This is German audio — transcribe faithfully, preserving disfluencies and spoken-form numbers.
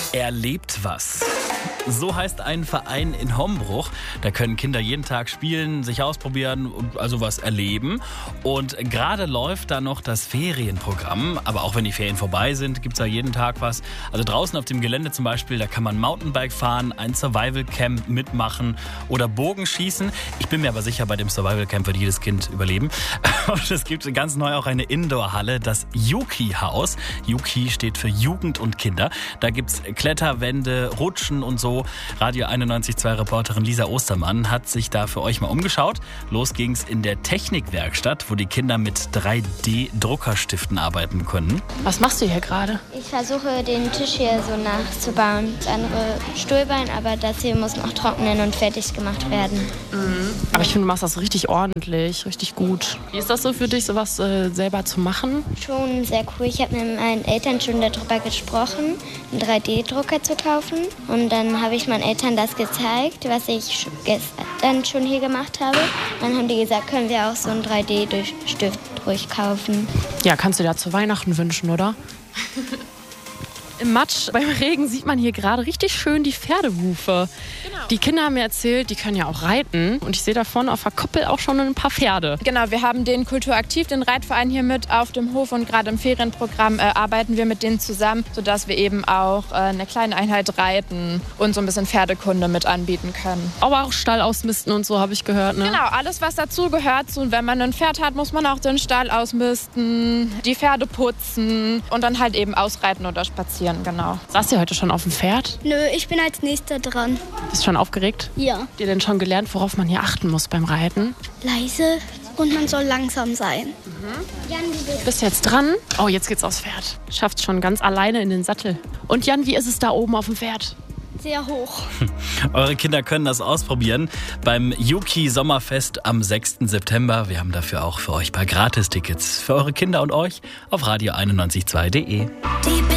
Erlebt was. So heißt ein Verein in Hombruch. Da können Kinder jeden Tag spielen, sich ausprobieren und also was erleben. Und gerade läuft da noch das Ferienprogramm. Aber auch wenn die Ferien vorbei sind, gibt es da jeden Tag was. Also draußen auf dem Gelände zum Beispiel, da kann man Mountainbike fahren, ein Survival Camp mitmachen oder Bogenschießen. Ich bin mir aber sicher, bei dem Survival Camp wird jedes Kind überleben. Und es gibt ganz neu auch eine Indoor-Halle, das Juki-Haus. Juki steht für Jugend und Kinder. Da gibt es Kletterwände, Rutschen und so. Radio einundneunzig Komma zwei Reporterin Lisa Ostermann hat sich da für euch mal umgeschaut. Los ging's in der Technikwerkstatt, wo die Kinder mit drei D Druckerstiften arbeiten können. Was machst du hier gerade? Ich versuche, den Tisch hier so nachzubauen. Das andere Stuhlbein, aber das hier muss noch trocknen und fertig gemacht werden. Mhm. Aber ich finde, du machst das richtig ordentlich, richtig gut. Wie ist das so für dich, sowas äh, selber zu machen? Schon sehr cool. Ich habe mit meinen Eltern schon darüber gesprochen, einen drei D Drucker zu kaufen. Und dann habe ich meinen Eltern das gezeigt, was ich gestern schon hier gemacht habe. Dann haben die gesagt, können wir auch so einen drei D Stift durchkaufen. Ja, kannst du dir zu Weihnachten wünschen, oder? Im Matsch beim Regen sieht man hier gerade richtig schön die Pferdehufe. Genau. Die Kinder haben mir erzählt, die können ja auch reiten. Und ich sehe da vorne auf der Koppel auch schon ein paar Pferde. Genau, wir haben den Kulturaktiv, den Reitverein hier mit auf dem Hof. Und gerade im Ferienprogramm äh, arbeiten wir mit denen zusammen, sodass wir eben auch äh, eine kleine Einheit reiten und so ein bisschen Pferdekunde mit anbieten können. Aber auch Stall ausmisten und so, habe ich gehört, ne? Genau, alles was dazu gehört. Und wenn man ein Pferd hat, muss man auch den Stall ausmisten, die Pferde putzen und dann halt eben ausreiten oder spazieren. Genau. Saßt ihr heute schon auf dem Pferd? Nö, ich bin als Nächster dran. Bist du schon aufgeregt? Ja. Habt ihr denn schon gelernt, worauf man hier achten muss beim Reiten? Leise und man soll langsam sein. Mhm. Jan, du bist jetzt dran. Oh, jetzt geht's aufs Pferd. Schafft schon ganz alleine in den Sattel. Und Jan, wie ist es da oben auf dem Pferd? Sehr hoch. Eure Kinder können das ausprobieren beim Juki Sommerfest am sechsten September. Wir haben dafür auch für euch ein paar Gratistickets für eure Kinder und euch auf radio einundneunzig Komma zwei punkt de.